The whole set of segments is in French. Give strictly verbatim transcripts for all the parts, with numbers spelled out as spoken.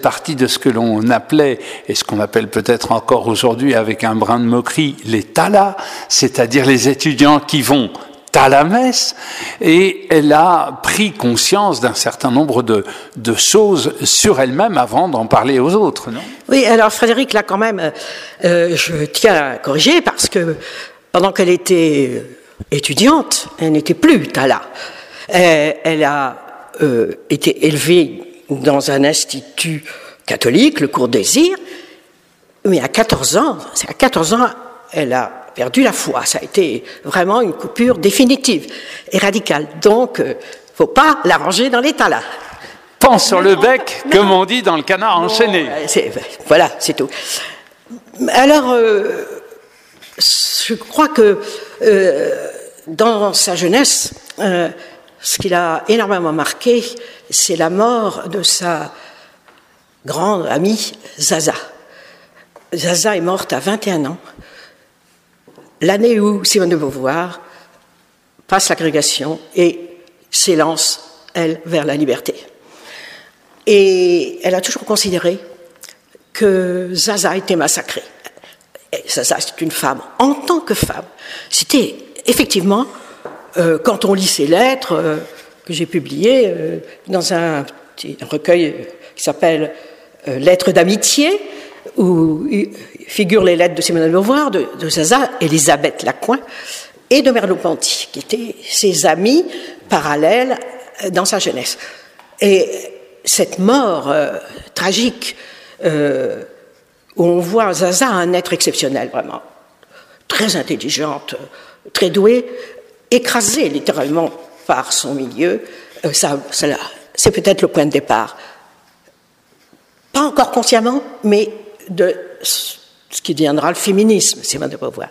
partie de ce que l'on appelait, et ce qu'on appelle peut-être encore aujourd'hui avec un brin de moquerie, les talas, c'est-à-dire les étudiants qui vont à la messe, et elle a pris conscience d'un certain nombre de, de choses sur elle-même avant d'en parler aux autres, non? Oui, alors Frédéric, là quand même, euh, je tiens à corriger parce que pendant qu'elle était étudiante, elle n'était plus tala. Elle, elle a euh, été élevée dans un institut catholique, le Cours Désir, mais à quatorze ans, c'est à quatorze ans, elle a perdu la foi. Ça a été vraiment une coupure définitive et radicale. Donc, il euh, ne faut pas la ranger dans les talas. Pan sur le bec, non, comme on dit dans le canard non, enchaîné. C'est, voilà, c'est tout. Alors, euh, je crois que euh, dans sa jeunesse, euh, ce qui l'a énormément marqué, c'est la mort de sa grande amie Zaza. Zaza est morte à vingt et un ans. L'année où Simone de Beauvoir passe l'agrégation et s'élance, elle, vers la liberté. Et elle a toujours considéré que Zaza était massacrée. Et Zaza, c'est une femme. En tant que femme, c'était effectivement, euh, quand on lit ses lettres euh, que j'ai publiées euh, dans un petit recueil qui s'appelle euh, « Lettres d'amitié », où figurent les lettres de Simone de Beauvoir, de, de Zaza, Élisabeth Lacoin et de Merleau-Ponty, qui étaient ses amis parallèles dans sa jeunesse. Et cette mort euh, tragique, euh, où on voit Zaza un être exceptionnel, vraiment, très intelligente, très douée, écrasée littéralement par son milieu, euh, ça, ça, c'est peut-être le point de départ. Pas encore consciemment, mais de ce qui deviendra le féminisme, Simone de Beauvoir.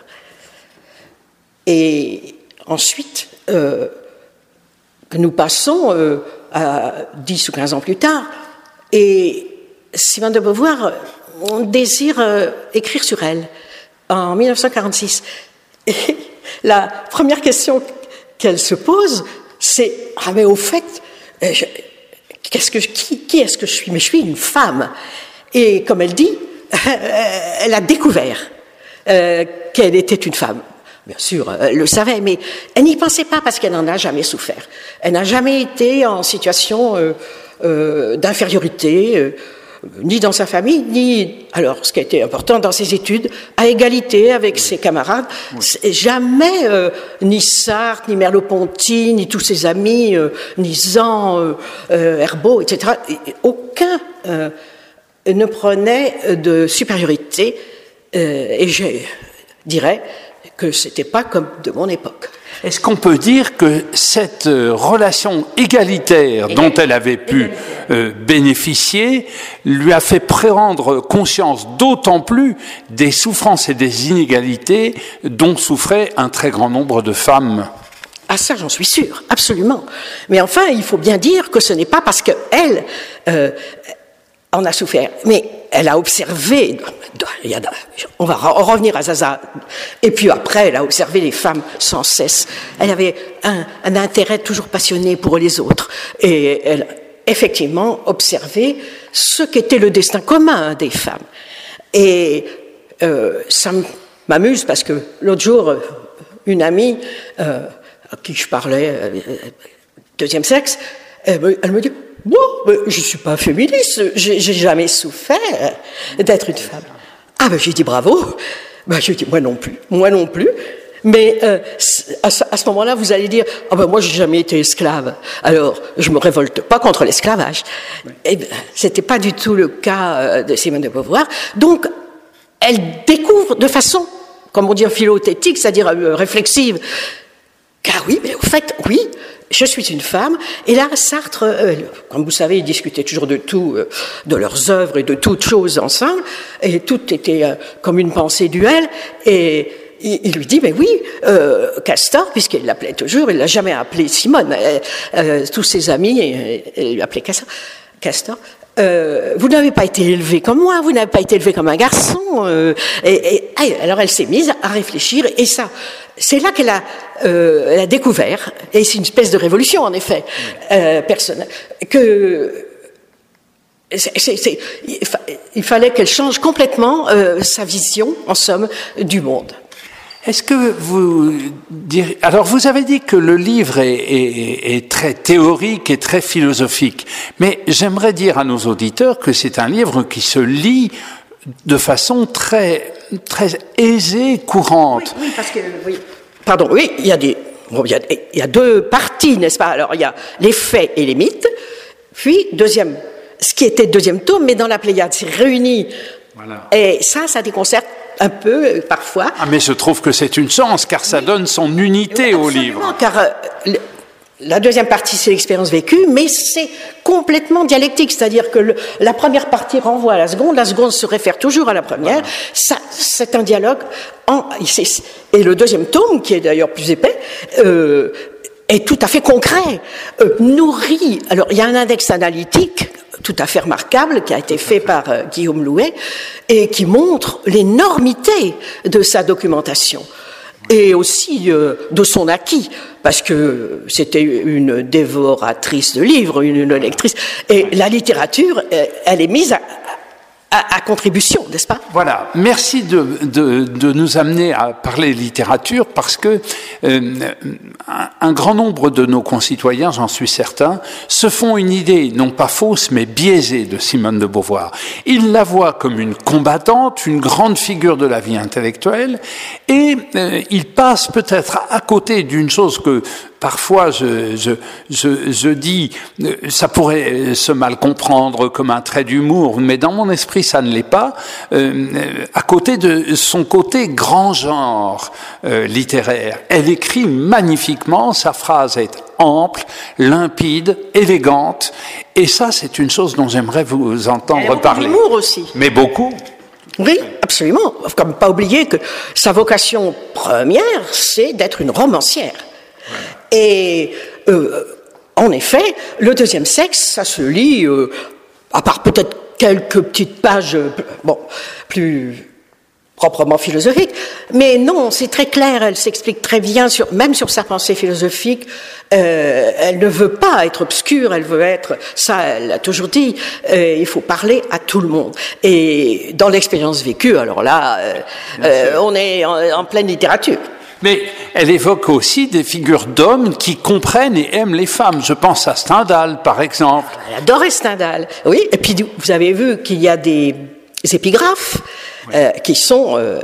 Et ensuite, euh, nous passons euh, à dix ou quinze ans plus tard, et Simone de Beauvoir, on désire euh, écrire sur elle en mille neuf cent quarante-six. Et la première question qu'elle se pose, c'est « Ah mais au fait, euh, je, qu'est-ce que, qui, qui est-ce que je suis ? Mais je suis une femme. » Et comme elle dit, elle a découvert euh, qu'elle était une femme. Bien sûr, elle le savait, mais elle n'y pensait pas parce qu'elle n'en a jamais souffert. Elle n'a jamais été en situation euh, euh, d'infériorité, euh, ni dans sa famille, ni, alors ce qui a été important dans ses études, à égalité avec oui. ses camarades. Oui. Jamais, euh, ni Sartre, ni Merleau-Ponty, ni tous ses amis, euh, ni Zan, euh, euh, Herbault, et cetera, aucun euh, ne prenait de supériorité, euh, et je dirais que c'était pas comme de mon époque. Est-ce qu'on peut dire que cette relation égalitaire dont elle avait pu euh, bénéficier lui a fait prendre conscience d'autant plus des souffrances et des inégalités dont souffrait un très grand nombre de femmes? Ah ça, j'en suis sûre, absolument. Mais enfin, il faut bien dire que ce n'est pas parce qu'elle euh, en a souffert, mais elle a observé, on va revenir à Zaza, et puis après, elle a observé les femmes sans cesse. Elle avait un, un intérêt toujours passionné pour les autres, et elle a effectivement observé ce qu'était le destin commun des femmes. Et euh, ça m'amuse parce que l'autre jour, une amie euh, à qui je parlais, euh, deuxième sexe, elle me, elle me dit: bon, je ne suis pas féministe, j'ai, j'ai jamais souffert d'être une femme. Ah ben j'ai dit bravo, ben j'ai dit moi non plus, moi non plus, mais euh, à, ce, à ce moment-là vous allez dire ah ben moi j'ai jamais été esclave, alors je me révolte pas contre l'esclavage. Oui. Eh ben c'était pas du tout le cas de Simone de Beauvoir, donc elle découvre de façon, comme on dit en philothétique, c'est-à-dire euh, réflexive, car oui, mais au fait oui. Je suis une femme, et là, Sartre, euh, comme vous savez, ils discutaient toujours de tout, euh, de leurs œuvres et de toutes choses ensemble, et tout était euh, comme une pensée duel, et il, il lui dit, mais oui, euh, Castor, puisqu'il l'appelait toujours, il l'a jamais appelé Simone, euh, euh, tous ses amis, et, et il lui appelait Castor, Castor euh, vous n'avez pas été élevé comme moi, vous n'avez pas été élevé comme un garçon, euh, et, et alors elle s'est mise à réfléchir, et ça, c'est là qu'elle a, euh, elle a découvert, et c'est une espèce de révolution en effet, euh, personnelle, que c'est, c'est, c'est, il, fa, il fallait qu'elle change complètement euh, sa vision, en somme, du monde. Est-ce que vous direz... Alors, vous avez dit que le livre est, est, est très théorique et très philosophique, mais j'aimerais dire à nos auditeurs que c'est un livre qui se lit de façon très, très aisée, courante. Oui, oui, parce que... Oui. Pardon, oui, il y a des... Bon, il y a, il y a deux parties, n'est-ce pas? Alors, il y a les faits et les mythes, puis, deuxième, ce qui était deuxième tome, mais dans la Pléiade, c'est réuni. Voilà. Et ça, ça déconcerte un peu, parfois. Ah, mais je trouve que c'est une chance, car ça oui. donne son unité oui, au livre. Car euh, le, la deuxième partie, c'est l'expérience vécue, mais c'est complètement dialectique, c'est-à-dire que le, la première partie renvoie à la seconde, la seconde se réfère toujours à la première. Voilà. Ça, c'est un dialogue. En, c'est, et le deuxième tome, qui est d'ailleurs plus épais, euh, est tout à fait concret, euh, nourri. Alors, il y a un index analytique tout à fait remarquable qui a été fait par euh, Guillaume Louet et qui montre l'énormité de sa documentation et aussi euh, de son acquis, parce que c'était une dévoratrice de livres, une, une lectrice, et la littérature, euh, elle est mise à, à, à contribution, n'est-ce pas? Voilà, merci de, de, de nous amener à parler littérature, parce que euh, un, un grand nombre de nos concitoyens, j'en suis certain, se font une idée, non pas fausse, mais biaisée de Simone de Beauvoir. Ils la voient comme une combattante, une grande figure de la vie intellectuelle, et euh, ils passent peut-être à côté d'une chose que parfois je, je, je, je dis, ça pourrait se mal comprendre comme un trait d'humour, mais dans mon esprit ça ne l'est pas, euh, à côté de son côté grand genre euh, littéraire. Elle écrit magnifiquement, sa phrase est ample, limpide, élégante, et ça c'est une chose dont j'aimerais vous entendre Elle a parler. L'humour aussi. Mais beaucoup. Oui, absolument. Comme pas oublier que sa vocation première, c'est d'être une romancière. Et euh, en effet, le deuxième sexe, ça se lit, euh, à part peut-être quelques petites pages, euh, bon, plus proprement philosophiques, mais non, c'est très clair, elle s'explique très bien, sur, même sur sa pensée philosophique, euh, elle ne veut pas être obscure, elle veut être, ça elle a toujours dit, euh, il faut parler à tout le monde. Et dans l'expérience vécue, alors là, euh, euh, on est en, en pleine littérature. Mais elle évoque aussi des figures d'hommes qui comprennent et aiment les femmes. Je pense à Stendhal, par exemple. Elle adorait Stendhal, oui. Et puis, vous avez vu qu'il y a des épigraphes oui. euh, qui sont euh,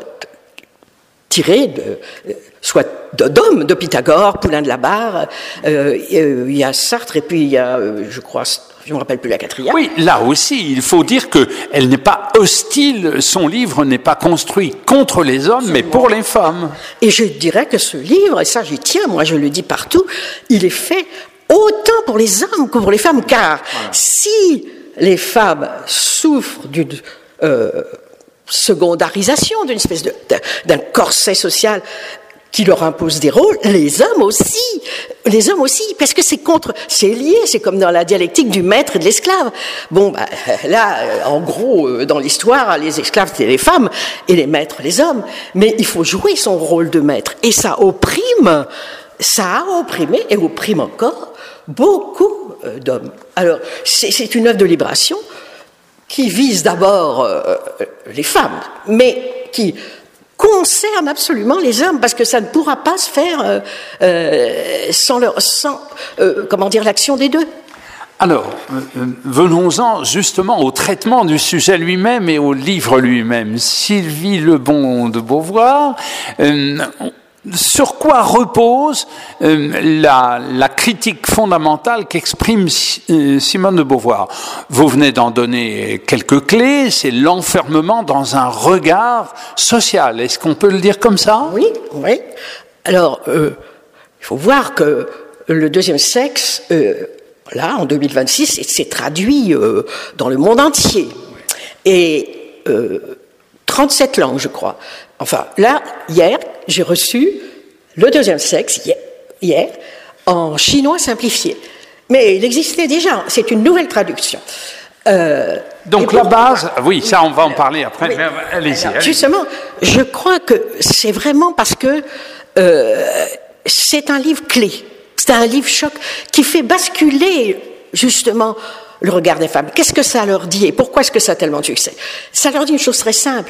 tirés de, soit d'hommes, de Pythagore, Poulain de la Barre. Euh, il y a Sartre et puis il y a, je crois, je ne me rappelle plus la quatrième. Oui, là aussi, il faut dire qu'elle n'est pas hostile, son livre n'est pas construit contre les hommes, mais pour les femmes. Et je dirais que ce livre, et ça j'y tiens, moi je le dis partout, il est fait autant pour les hommes que pour les femmes, car voilà. Si les femmes souffrent d'une euh, secondarisation, d'une espèce de, d'un corset social qui leur impose des rôles, les hommes aussi, les hommes aussi, parce que c'est contre, c'est lié, c'est comme dans la dialectique du maître et de l'esclave. Bon, bah, là, en gros, dans l'histoire, les esclaves c'était les femmes et les maîtres les hommes, mais il faut jouer son rôle de maître, et ça opprime, ça a opprimé et opprime encore beaucoup d'hommes. Alors, c'est, c'est une œuvre de libération qui vise d'abord euh, les femmes, mais qui concerne absolument les hommes, parce que ça ne pourra pas se faire euh, euh, sans, leur, sans euh, comment dire, l'action des deux. Alors, euh, venons-en justement au traitement du sujet lui-même et au livre lui-même. Sylvie Lebon de Beauvoir, euh, sur quoi repose euh, la, la critique fondamentale qu'exprime euh, Simone de Beauvoir? Vous venez d'en donner quelques clés, c'est l'enfermement dans un regard social. Est-ce qu'on peut le dire comme ça? Oui, oui. Alors, euh, il faut voir que le deuxième sexe, euh, là, en deux mille vingt-six, s'est traduit euh, dans le monde entier. Et euh, trente-sept langues, je crois. Enfin, là, hier, j'ai reçu le deuxième sexe, hier, hier, en chinois simplifié. Mais il existait déjà, c'est une nouvelle traduction. Euh, Donc la base, oui, ça on va en parler après, oui, mais allez-y. alors, allez-y. Justement, je crois que c'est vraiment parce que euh, c'est un livre clé, c'est un livre choc qui fait basculer justement le regard des femmes. Qu'est-ce que ça leur dit et pourquoi est-ce que ça a tellement de succès? Ça leur dit une chose très simple.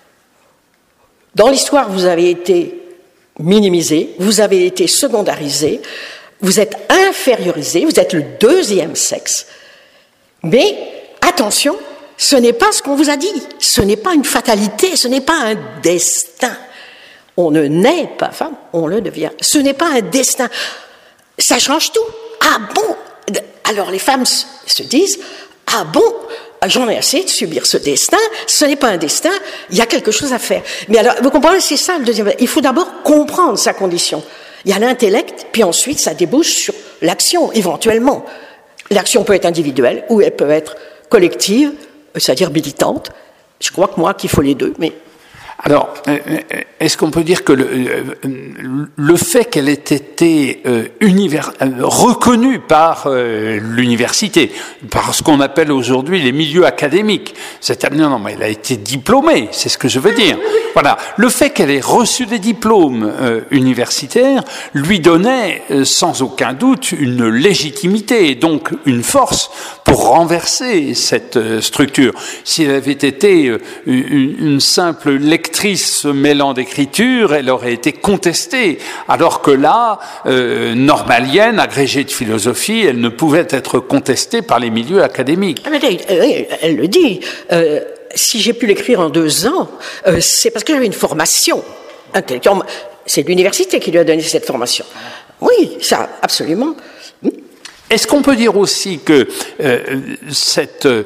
Dans l'histoire, vous avez été minimisé, vous avez été secondarisé, vous êtes infériorisé, vous êtes le deuxième sexe. Mais attention, ce n'est pas ce qu'on vous a dit, ce n'est pas une fatalité, ce n'est pas un destin. On ne naît pas femme, on le devient. Ce n'est pas un destin. Ça change tout. Ah bon? Alors les femmes se disent, ah bon, j'en ai assez de subir ce destin, ce n'est pas un destin, il y a quelque chose à faire. Mais alors, vous comprenez, c'est ça le deuxième. Il faut d'abord comprendre sa condition. Il y a l'intellect, puis ensuite ça débouche sur l'action, éventuellement. L'action peut être individuelle ou elle peut être collective, c'est-à-dire militante. Je crois que moi qu'il faut les deux, mais... Alors, est-ce qu'on peut dire que le, le fait qu'elle ait été euh, univers, reconnue par euh, l'université, par ce qu'on appelle aujourd'hui les milieux académiques, c'est-à-dire, non, non, mais elle a été diplômée, c'est ce que je veux dire. Voilà, le fait qu'elle ait reçu des diplômes euh, universitaires lui donnait euh, sans aucun doute une légitimité et donc une force pour renverser cette euh, structure. Si elle avait été euh, une, une simple lectrice se mêlant d'écriture, elle aurait été contestée, alors que là, euh, normalienne, agrégée de philosophie, elle ne pouvait être contestée par les milieux académiques. Ah, mais elle, elle le dit. Euh, si j'ai pu l'écrire en deux ans, euh, c'est parce que j'avais une formation intellectuelle. C'est l'université qui lui a donné cette formation. Oui, ça, absolument. Est-ce qu'on peut dire aussi que euh, cette, euh,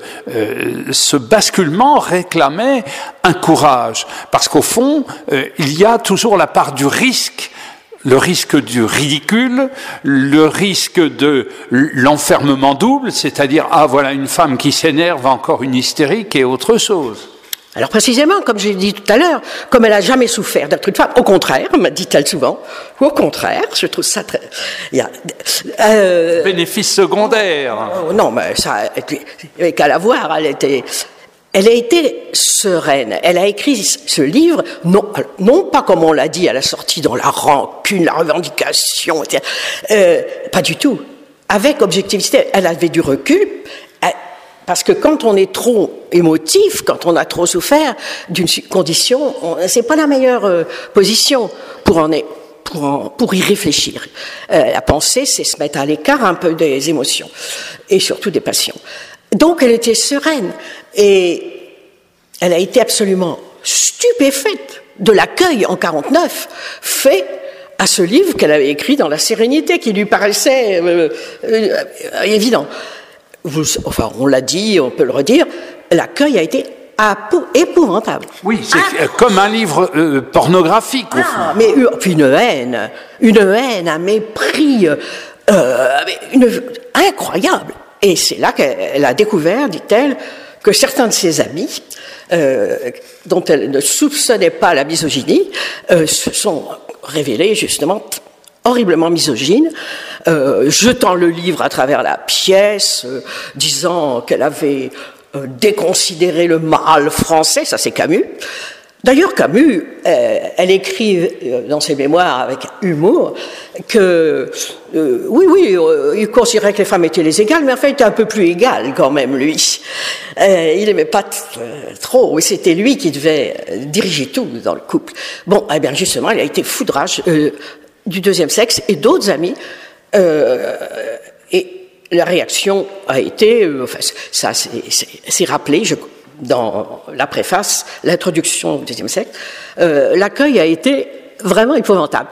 ce basculement réclamait un courage? Parce qu'au fond, euh, il y a toujours la part du risque, le risque du ridicule, le risque de l'enfermement double, c'est-à-dire, ah voilà une femme qui s'énerve, encore une hystérique et autre chose. Alors précisément, comme j'ai dit tout à l'heure, comme elle n'a jamais souffert d'être une femme, au contraire, me dit-elle souvent, au contraire, je trouve ça très... Il y a, euh, bénéfice secondaire. Euh, non, mais ça, il n'y avait qu'à la voir, elle était... Elle a été sereine. Elle a écrit ce livre, non, non pas comme on l'a dit à la sortie, dans la rancune, la revendication, et cetera. Euh, pas du tout. Avec objectivité, elle avait du recul. Elle, Parce que quand on est trop émotif, quand on a trop souffert d'une condition, c'est pas la meilleure euh, position pour en, pour, en, pour y réfléchir. Euh, la pensée, c'est se mettre à l'écart un peu des émotions et surtout des passions. Donc elle était sereine et elle a été absolument stupéfaite de l'accueil en quarante-neuf fait à ce livre qu'elle avait écrit dans la sérénité qui lui paraissait euh, euh, évident. Vous, enfin, on l'a dit, on peut le redire, l'accueil a été épouvantable. Oui, c'est ah, comme un livre euh, pornographique, au ah, fond. Mais une haine, une haine, un mépris, euh, une, incroyable. Et c'est là qu'elle a découvert, dit-elle, que certains de ses amis, euh, dont elle ne soupçonnait pas la misogynie, euh, se sont révélés justement horriblement misogyne, euh, jetant le livre à travers la pièce, euh, disant qu'elle avait euh, déconsidéré le mâle français, ça c'est Camus. D'ailleurs, Camus, euh, elle écrit euh, dans ses mémoires avec humour que, euh, oui, oui, euh, il considérait que les femmes étaient les égales, mais en fait, il était un peu plus égal quand même, lui. Euh, il n'aimait pas t- euh, trop, et c'était lui qui devait diriger tout dans le couple. Bon, eh bien, justement, il a été foudrage euh, du deuxième sexe et d'autres amis, euh, et la réaction a été, euh, enfin, ça c'est, c'est, c'est rappelé, je dans la préface, l'introduction au deuxième sexe, euh, l'accueil a été vraiment épouvantable.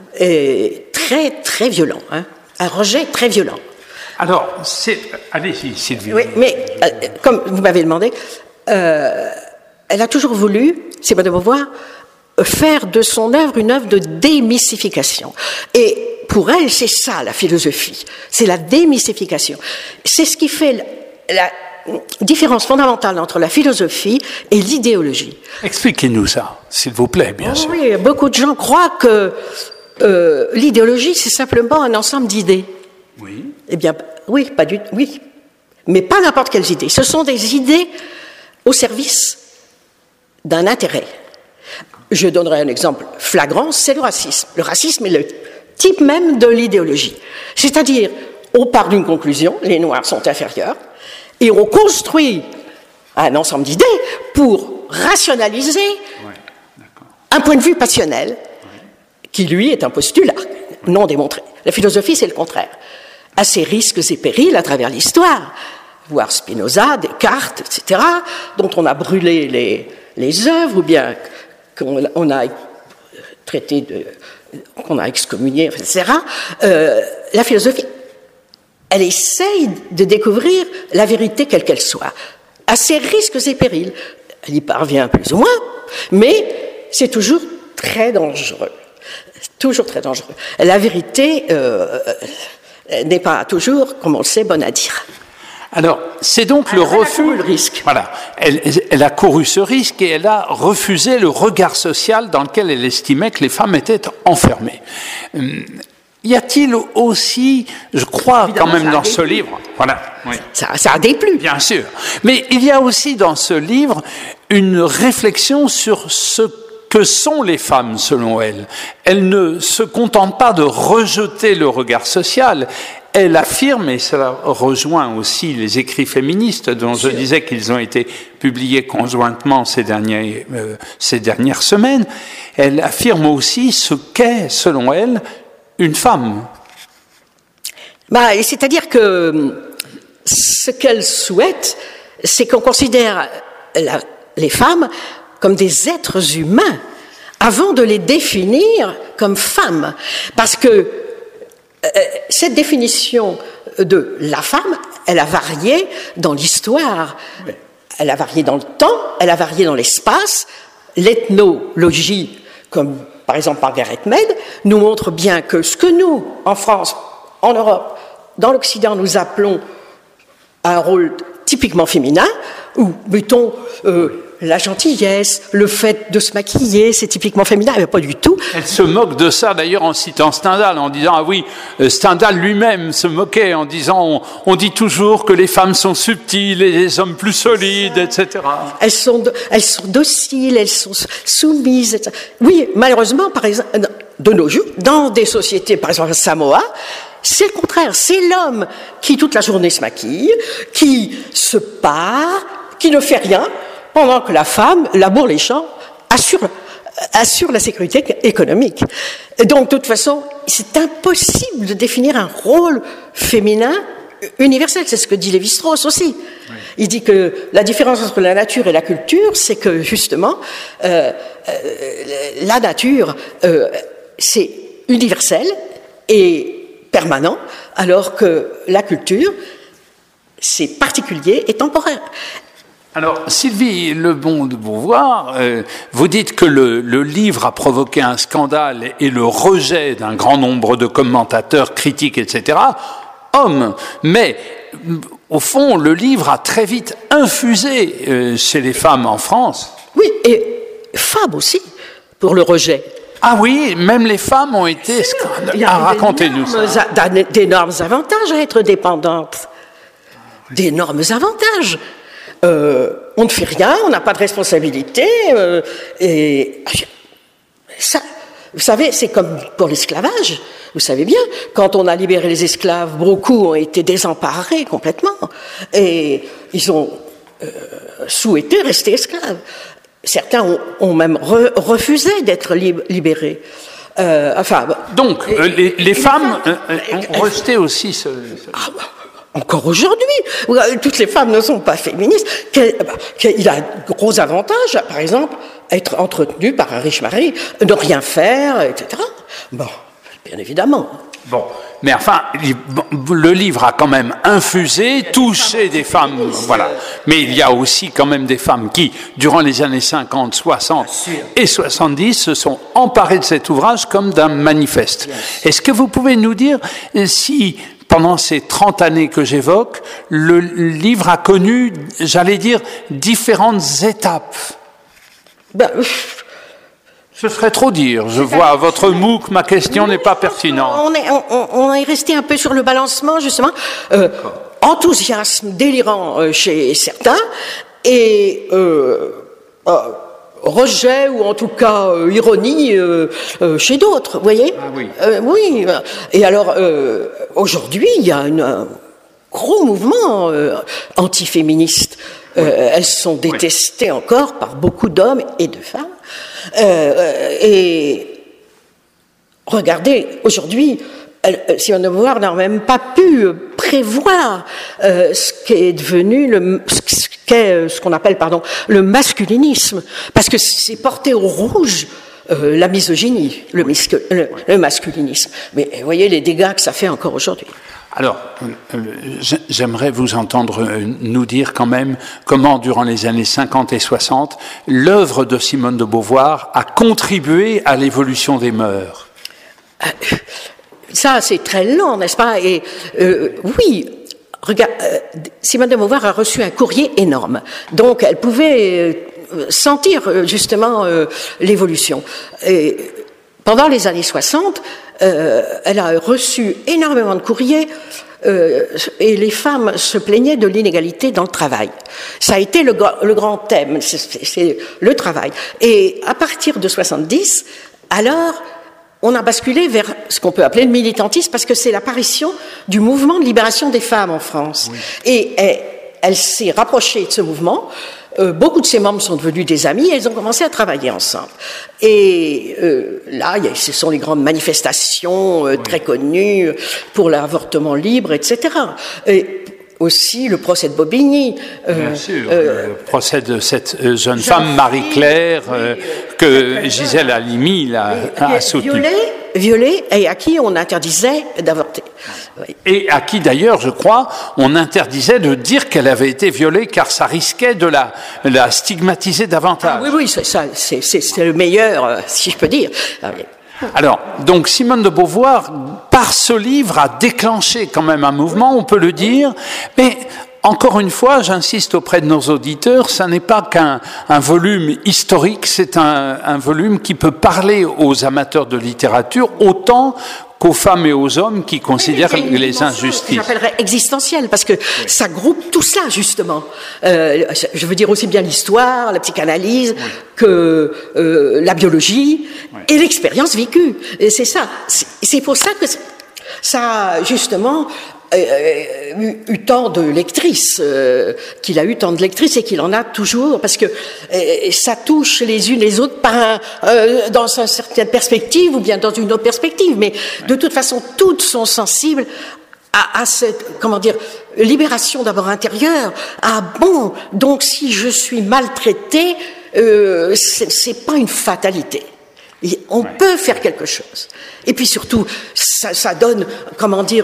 Et très, très violent. Hein. Un rejet très violent. Alors, c'est... allez-y, Sylvie. Oui, mais euh, comme vous m'avez demandé, euh, elle a toujours voulu, c'est Madame Beauvoir, faire de son œuvre une œuvre de démystification. Et pour elle, c'est ça la philosophie, c'est la démystification. C'est ce qui fait la... la différence fondamentale entre la philosophie et l'idéologie. Expliquez-nous ça, s'il vous plaît, bien oh, sûr. Oui, beaucoup de gens croient que euh, l'idéologie, c'est simplement un ensemble d'idées. Oui. Eh bien, oui, pas du tout, oui. Mais pas n'importe quelles idées. Ce sont des idées au service d'un intérêt. Je donnerai un exemple flagrant, c'est le racisme. Le racisme est le type même de l'idéologie. C'est-à-dire, on part d'une conclusion, les Noirs sont inférieurs, et on construit un ensemble d'idées pour rationaliser ouais, un point de vue passionnel, ouais. qui, lui, est un postulat non démontré. La philosophie, c'est le contraire. À ses risques et périls à travers l'histoire, voir Spinoza, Descartes, et cetera, dont on a brûlé les, les œuvres, ou bien qu'on on a traité de... qu'on a excommunié, et cetera. Euh, la philosophie, elle essaye de découvrir la vérité quelle qu'elle soit, à ses risques et périls. Elle y parvient plus ou moins, mais c'est toujours très dangereux. Toujours très dangereux. La vérité euh, n'est pas toujours, comme on le sait, bonne à dire. Alors, c'est donc Alors, le refus. Elle a couru le risque. Voilà. Elle, elle a couru ce risque et elle a refusé le regard social dans lequel elle estimait que les femmes étaient enfermées. Hum, y a-t-il aussi, je crois Évidemment, quand même dans ce livre, voilà. Oui. Ça, ça a déplu. Bien sûr. Mais il y a aussi dans ce livre une réflexion sur ce que sont les femmes selon elle. Elle ne se contente pas de rejeter le regard social. Elle affirme, et cela rejoint aussi les écrits féministes dont je disais qu'ils ont été publiés conjointement ces, derniers, euh, ces dernières semaines, elle affirme aussi ce qu'est, selon elle, une femme. Bah, c'est-à-dire que ce qu'elle souhaite, c'est qu'on considère la, les femmes comme des êtres humains avant de les définir comme femmes. Parce que euh, cette définition de la femme, elle a varié dans l'histoire, oui. Elle a varié dans le temps, elle a varié dans l'espace. L'ethnologie, comme par exemple Margaret Mead, nous montre bien que ce que nous, en France, en Europe, dans l'Occident, nous appelons un rôle typiquement féminin, ou mettons euh, la gentillesse, le fait de se maquiller, c'est typiquement féminin, mais pas du tout. Elle se moque de ça d'ailleurs en citant Stendhal, en disant, ah oui, Stendhal lui-même se moquait en disant, on, on dit toujours que les femmes sont subtiles et les hommes plus solides, et cetera. Elles sont, elles sont dociles, elles sont soumises, et cetera. Oui, malheureusement, par exemple, de nos jours, dans des sociétés, par exemple à Samoa, c'est le contraire, c'est l'homme qui toute la journée se maquille, qui se pare, qui ne fait rien, pendant que la femme laboure les champs, assure, assure la sécurité économique. Et donc, de toute façon, c'est impossible de définir un rôle féminin universel. C'est ce que dit Lévi-Strauss aussi. Oui. Il dit que la différence entre la nature et la culture, c'est que, justement, euh, euh, la nature, euh, c'est universel et permanent, alors que la culture, c'est particulier et temporaire. Alors, Sylvie Lebon de Beauvoir, euh, vous dites que le, le livre a provoqué un scandale et le rejet d'un grand nombre de commentateurs, critiques, et cetera, hommes. Mais, au fond, le livre a très vite infusé euh, chez les femmes en France. Oui, et femmes aussi, pour le rejet. Ah oui, même les femmes ont été scandaleuses. Ah, racontez-nous ça. D'énormes avantages à être dépendantes. D'énormes avantages. Euh, on ne fait rien, on n'a pas de responsabilité, euh, et ça, vous savez, c'est comme pour l'esclavage. Vous savez bien, quand on a libéré les esclaves, beaucoup ont été désemparés complètement, et ils ont euh, souhaité rester esclaves. Certains ont, ont même re, refusé d'être lib- libérés. Euh, enfin, donc, et, les, les, les femmes euh, ont rejeté aussi ce. ce... Ah, encore aujourd'hui, toutes les femmes ne sont pas féministes. Il a un gros avantage, par exemple, être entretenu par un riche mari, ne rien faire, et cetera. Bon, bien évidemment. Bon, mais enfin, le livre a quand même infusé, touché des femmes, voilà. Mais il y a aussi quand même des femmes qui, durant les années cinquante, soixante et soixante-dix, se sont emparées de cet ouvrage comme d'un manifeste. Est-ce que vous pouvez nous dire si, pendant ces trente années que j'évoque, le livre a connu, j'allais dire, différentes étapes? Ben, Ce serait trop dire. Je vois à votre M O O C, ma question n'est pas pertinente. On est, on, on est resté un peu sur le balancement, justement. Euh, enthousiasme délirant euh, chez certains et euh, euh, rejet ou en tout cas euh, ironie euh, euh, chez d'autres, vous voyez. Ah oui. Euh, oui. Et alors, euh, aujourd'hui, il y a une, un gros mouvement euh, antiféministe. Oui. Euh, elles sont détestées oui. encore par beaucoup d'hommes et de femmes. Euh, et regardez, aujourd'hui, Simone de Beauvoir n'a même pas pu prévoir euh, ce qu'est devenu le, ce qu'est ce qu'on appelle pardon le masculinisme, parce que c'est porté au rouge euh, la misogynie, le, misque, le, le masculinisme. Mais vous voyez les dégâts que ça fait encore aujourd'hui. Alors, j'aimerais vous entendre nous dire quand même comment, durant les années cinquante et soixante, l'œuvre de Simone de Beauvoir a contribué à l'évolution des mœurs. Ça, c'est très lent, n'est-ce pas? Et euh, oui, regarde, euh, Simone de Beauvoir a reçu un courrier énorme, donc elle pouvait euh, sentir justement euh, l'évolution. Et pendant les années soixante, euh, elle a reçu énormément de courriers. Euh, et les femmes se plaignaient de l'inégalité dans le travail. Ça a été le, le grand thème, c'est, c'est le travail. Et à partir de soixante-dix, alors, on a basculé vers ce qu'on peut appeler le militantisme, parce que c'est l'apparition du mouvement de libération des femmes en France. Oui. Et elle, elle s'est rapprochée de ce mouvement. Euh, beaucoup de ses membres sont devenus des amis et elles ont commencé à travailler ensemble. Et euh, là, il y a, ce sont les grandes manifestations euh, oui. très connues pour l'avortement libre, et cetera. Et aussi le procès de Bobigny. Euh, Bien sûr, euh, le procès de cette jeune, jeune femme, Marie-Claire, oui, euh, que Gisèle Halimi a, a soutenu. Violée, violée, et à qui on interdisait d'avorter. Oui. Et à qui d'ailleurs, je crois, on interdisait de dire qu'elle avait été violée, car ça risquait de la, la stigmatiser davantage. Ah, oui, oui, c'est, ça, c'est, c'est, c'est le meilleur, si je peux dire. Ah, oui. Alors, donc Simone de Beauvoir, par ce livre, a déclenché quand même un mouvement, on peut le dire, mais encore une fois, j'insiste auprès de nos auditeurs, ça n'est pas qu'un un volume historique, c'est un, un volume qui peut parler aux amateurs de littérature autant qu'aux femmes et aux hommes qui considèrent oui, les injustices. J'appellerais existentielle, parce que oui. ça groupe tout ça, justement. Euh, je veux dire aussi bien l'histoire, la psychanalyse, oui. que euh, la biologie oui. et l'expérience vécue. Et c'est ça. C'est, c'est pour ça que ça, justement, Euh, eu, eu tant de lectrices, euh, qu'il a eu tant de lectrices et qu'il en a toujours, parce que euh, ça touche les unes les autres par un, euh, dans une certaine perspective ou bien dans une autre perspective, mais de toute façon toutes sont sensibles à, à cette, comment dire, libération d'abord intérieure. Ah bon, donc si je suis maltraitée, euh, c'est, c'est pas une fatalité. Et on ouais. peut faire quelque chose. Et puis surtout, ça, ça donne, comment dire,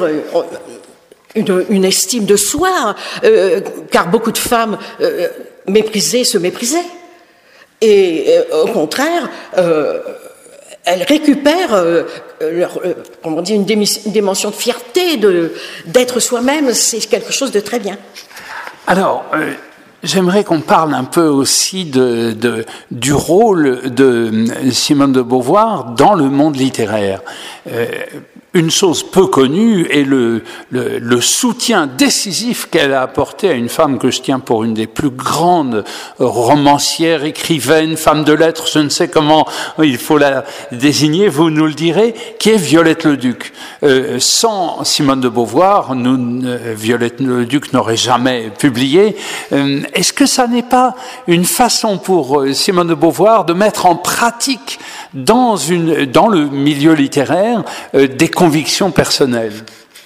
Une, une estime de soi, euh, car beaucoup de femmes euh, méprisées se méprisaient. Et euh, au contraire, euh, elles récupèrent euh, leur, euh, comment dire, une, démis, une dimension de fierté, de, d'être soi-même, c'est quelque chose de très bien. Alors, euh, j'aimerais qu'on parle un peu aussi de, de, du rôle de Simone de Beauvoir dans le monde littéraire. Euh, Une chose peu connue est le, le, le soutien décisif qu'elle a apporté à une femme que je tiens pour une des plus grandes romancières, écrivaines, femme de lettres, je ne sais comment il faut la désigner, vous nous le direz, qui est Violette Leduc. Euh, sans Simone de Beauvoir, nous, euh, Violette Leduc n'aurait jamais publié. Euh, est-ce que ça n'est pas une façon pour Simone de Beauvoir de mettre en pratique dans, une, dans le milieu littéraire euh, des convictions personnelles?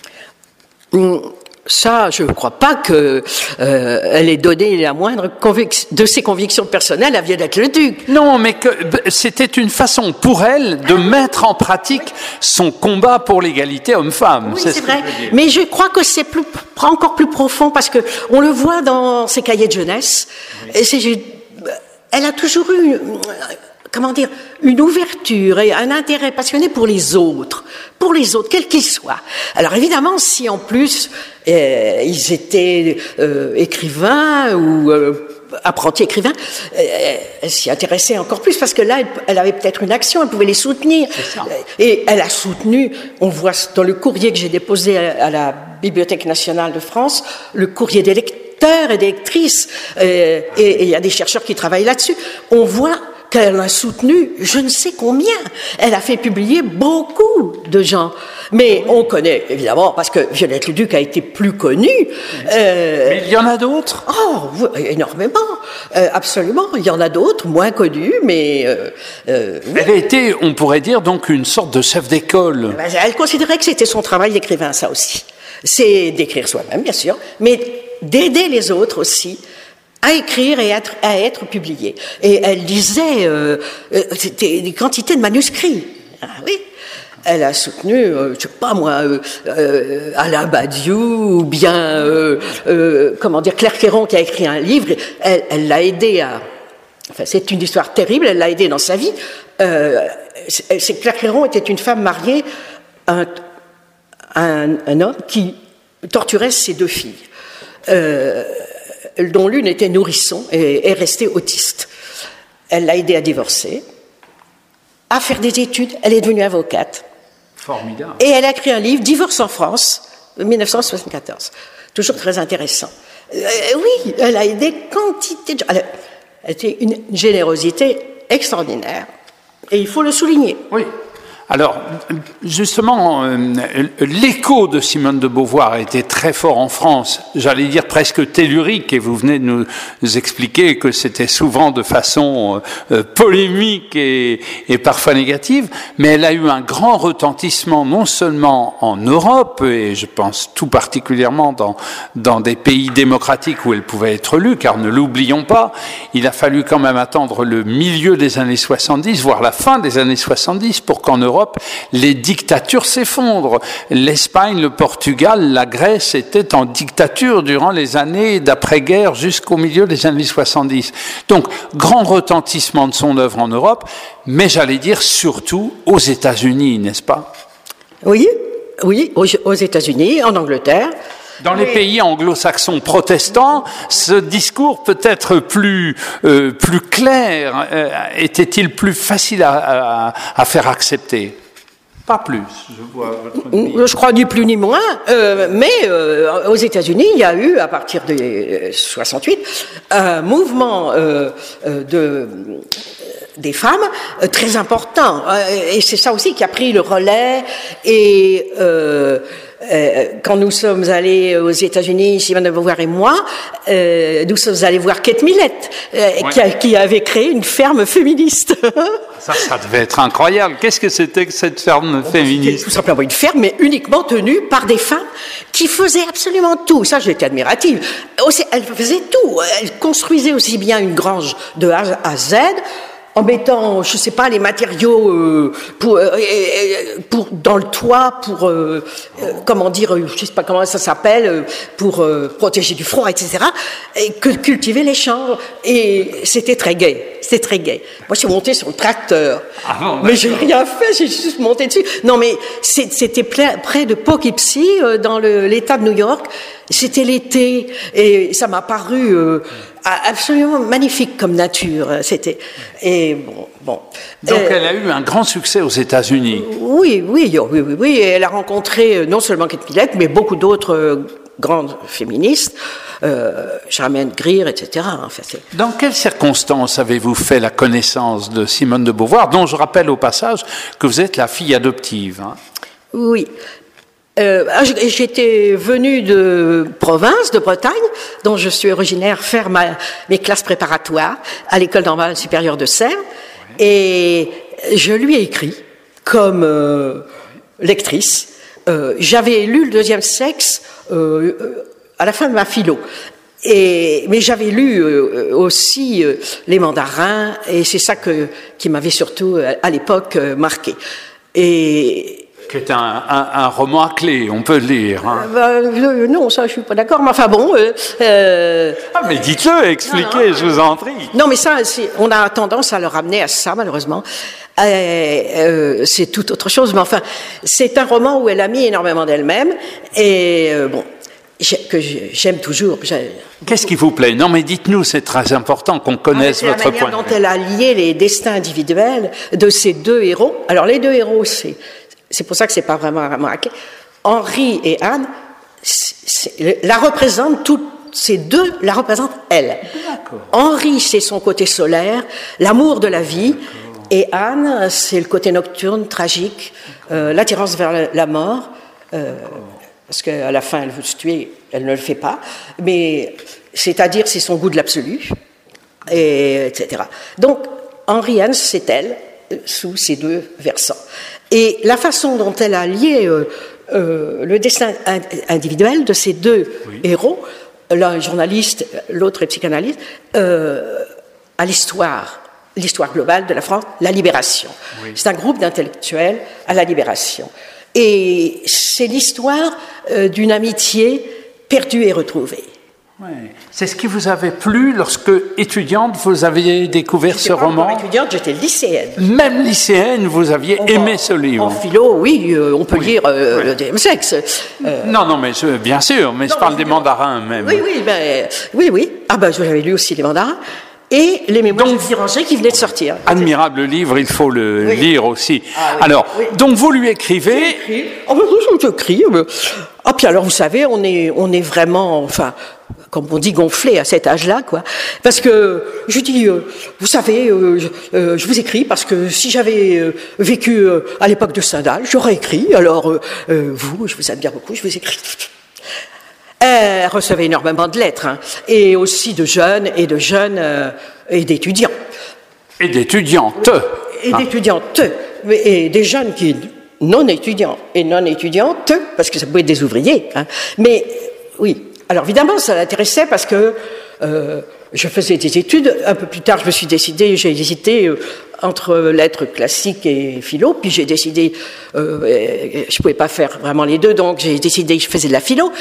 Ça, je ne crois pas qu'elle euh, ait donné la moindre convic- de ses convictions personnelles à Violette Leduc. Non, mais que c'était une façon pour elle de mettre en pratique son combat pour l'égalité homme-femme. Oui, c'est, c'est vrai. Mais je crois que c'est plus, encore plus profond, parce que on le voit dans ses cahiers de jeunesse. Oui. Et c'est, elle a toujours eu, comment dire, une ouverture et un intérêt passionné pour les autres, pour les autres, quels qu'ils soient. Alors évidemment, si en plus euh, ils étaient euh, écrivains ou euh, apprentis écrivains, euh, elle s'y intéressait encore plus, parce que là, elle, elle avait peut-être une action, elle pouvait les soutenir. Et elle a soutenu, on voit dans le courrier que j'ai déposé à, à la Bibliothèque nationale de France, le courrier des lecteurs et des lectrices, euh, et il y a des chercheurs qui travaillent là-dessus, on voit qu'elle a soutenu je ne sais combien. Elle a fait publier beaucoup de gens. Mais on connaît, évidemment, parce que Violette Leduc a été plus connue. Euh, mais il y en a d'autres? Oh, énormément. Euh, absolument. Il y en a d'autres, moins connus, mais... Euh, euh, oui. Elle a été, on pourrait dire, donc une sorte de chef d'école. Ben, elle considérait que c'était son travail d'écrivain, ça aussi. C'est d'écrire soi-même, bien sûr, mais d'aider les autres aussi à écrire et à être, à être publiés. Et elle lisait euh, euh, des quantités de manuscrits. Ah oui. Elle a soutenu, euh, je sais pas moi, euh, euh, Alain Badiou ou bien, euh, euh, comment dire, Claire Queyron qui a écrit un livre. Elle, elle l'a aidé à. Enfin, c'est une histoire terrible. Elle l'a aidé dans sa vie. Euh, c'est, Claire Queyron était une femme mariée à un, à un, un homme qui torturait ses deux filles, euh, dont l'une était nourrisson et est restée autiste. Elle l'a aidé à divorcer, à faire des études. Elle est devenue avocate. Formidable. Et elle a écrit un livre, Divorce en France, dix-neuf cent soixante-quatorze. Toujours très intéressant. Euh, oui, elle a aidé quantité de gens. Elle a été une générosité extraordinaire. Et il faut le souligner. Oui. Alors, justement, euh, l'écho de Simone de Beauvoir a été très fort en France, j'allais dire presque tellurique, et vous venez de nous, nous expliquer que c'était souvent de façon euh, polémique et, et parfois négative, mais elle a eu un grand retentissement non seulement en Europe, et je pense tout particulièrement dans, dans des pays démocratiques où elle pouvait être lue, car ne l'oublions pas, il a fallu quand même attendre le milieu des années soixante-dix, voire la fin des années soixante-dix, pour qu'en Europe, les dictatures s'effondrent. L'Espagne, le Portugal, la Grèce étaient en dictature durant les années d'après-guerre jusqu'au milieu des années soixante-dix. Donc, grand retentissement de son œuvre en Europe, mais j'allais dire surtout aux États-Unis, n'est-ce pas? Oui, oui, aux, aux États-Unis, en Angleterre. Dans les pays anglo-saxons protestants, ce discours peut être plus euh, plus clair. Euh, était-il plus facile à, à, à faire accepter? Pas plus. Je vois votre Je crois ni plus ni moins. Euh, mais euh, aux États-Unis, il y a eu, à partir de soixante-huit, un mouvement euh, de des femmes euh, très important. Et c'est ça aussi qui a pris le relais. Et euh, Euh, quand nous sommes allés aux États-Unis, Simone de Beauvoir et moi, euh, nous sommes allés voir Kate Millett, euh, ouais. qui, a, qui avait créé une ferme féministe. Ça, ça devait être incroyable. Qu'est-ce que c'était que cette ferme féministe? Tout simplement une ferme, mais uniquement tenue par des femmes qui faisaient absolument tout. Ça, j'étais admirative. Elles faisaient tout. Elles construisaient aussi bien une grange de A à Z, en mettant, je sais pas, les matériaux euh, pour, euh, pour dans le toit, pour euh, euh, comment dire, je sais pas comment ça s'appelle, pour euh, protéger du froid, et cetera. Et que cultiver les champs. Et c'était très gai. C'était très gai. Moi, je suis montée sur le tracteur, ah bon, mais j'ai rien fait. J'ai juste monté dessus. Non, mais c'était près de Poughkeepsie, euh, dans le, l'État de New York. C'était l'été et ça m'a paru euh, absolument magnifique comme nature. C'était et bon, bon. Donc euh, elle a eu un grand succès aux États-Unis. Oui, oui, oui, oui, oui. Et elle a rencontré non seulement Kate Millett, mais beaucoup d'autres euh, grandes féministes, euh, Germaine Greer, et cetera. Enfin, dans quelles circonstances avez-vous fait la connaissance de Simone de Beauvoir, dont je rappelle au passage que vous êtes la fille adoptive, hein? Oui. Euh, j'étais venue de province, de Bretagne, dont je suis originaire, faire ma, mes classes préparatoires à l'école normale supérieure de Sèvres, ouais. Et je lui ai écrit comme euh, lectrice. Euh, j'avais lu le deuxième sexe euh, à la fin de ma philo. Et, mais j'avais lu euh, aussi euh, les mandarins, et c'est ça que, qui m'avait surtout, à, à l'époque, euh, marqué. Et qui est un, un, un roman à clé, on peut le lire. Hein. Euh, euh, non, ça, je suis pas d'accord. Mais enfin bon. Euh, euh, ah, mais dites-le, expliquez, non, non, je vous en prie. Non, mais ça, on a tendance à le ramener à ça, malheureusement. Euh, euh, c'est tout autre chose. Mais enfin, c'est un roman où elle a mis énormément d'elle-même, et euh, bon, que j'aime toujours. Qu'est-ce qui vous plaît? Non, mais dites-nous, c'est très important qu'on connaisse ah, votre point de vue. La manière dont elle a lié les destins individuels de ces deux héros. Alors, les deux héros, c'est C'est pour ça que c'est pas vraiment remarqué. Henri et Anne, c'est, c'est, la représentent tout, ces deux la représentent elle. Henri, c'est son côté solaire, l'amour de la vie, et Anne, c'est le côté nocturne, tragique, euh, l'attirance vers la, la mort, euh, parce qu'à la fin, elle veut se tuer, elle ne le fait pas, mais c'est-à-dire c'est son goût de l'absolu, et, et cetera. Donc, Henri-Anne, c'est elle, sous ces deux versants. Et la façon dont elle a lié euh, euh, le destin individuel de ces deux oui. héros, l'un est journaliste, l'autre est psychanalyste, euh, à l'histoire, l'histoire globale de la France, la Libération. Oui. C'est un groupe d'intellectuels à la Libération. Et c'est l'histoire euh, d'une amitié perdue et retrouvée. Ouais. C'est ce qui vous avait plu lorsque, étudiante, vous aviez découvert j'étais ce pas roman? Étudiante, j'étais lycéenne. Même lycéenne, vous aviez on aimé va, ce livre? En philo, oui, euh, on peut oui. lire euh, oui. le deuxième sexe. Euh, non, non, mais je, bien sûr, mais non, je parle mais, des mandarins même. Oui, oui, ben, oui, oui. Ah ben, j'avais lu aussi les mandarins. Et les mémoires de Firenze qui venaient de sortir. Admirable livre, il faut le oui. lire aussi. Ah, oui. Alors, oui. donc vous lui écrivez. Ah ben, j'écris. Ah puis alors, vous savez, on est, on est vraiment, enfin, comme on dit, gonflé à cet âge-là, quoi. Parce que je dis, euh, vous savez, euh, je, euh, je vous écris parce que si j'avais euh, vécu euh, à l'époque de Stendhal, j'aurais écrit. Alors, euh, euh, vous, je vous admire beaucoup, je vous écris. Elle recevait énormément de lettres, hein, et aussi de jeunes et de jeunes euh, et d'étudiants. Et d'étudiantes. Et d'étudiantes. Et des jeunes qui non étudiants et non étudiantes, parce que ça pouvait être des ouvriers. Hein, mais oui. Alors évidemment, ça l'intéressait parce que euh, je faisais des études. Un peu plus tard, je me suis décidé, j'ai hésité euh, entre lettres classiques et philo, puis j'ai décidé, euh, je pouvais pas faire vraiment les deux, donc j'ai décidé que je faisais de la philo.